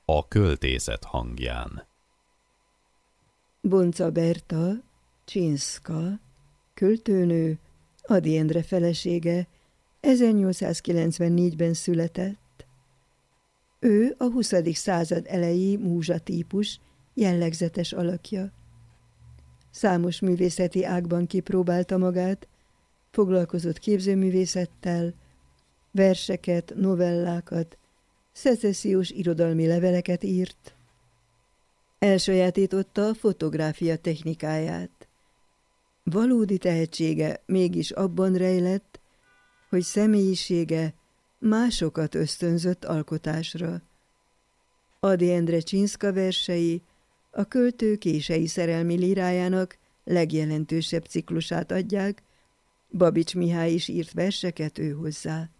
A költészet hangján. Bonca Berta, Csinszka, költőnő, Ady Endre felesége, 1894-ben született. Ő a 20. század eleji múzsatípus jellegzetes alakja. Számos művészeti ágban kipróbálta magát, foglalkozott képzőművészettel, verseket, novellákat, szecessziós irodalmi leveleket írt. Elsajátította a fotográfia technikáját. Valódi tehetsége mégis abban rejlett, hogy személyisége másokat ösztönzött alkotásra. Ady Endre Csinszka versei a költő kései szerelmi lírájának legjelentősebb ciklusát adják, Babits Mihály is írt verseket ő hozzá.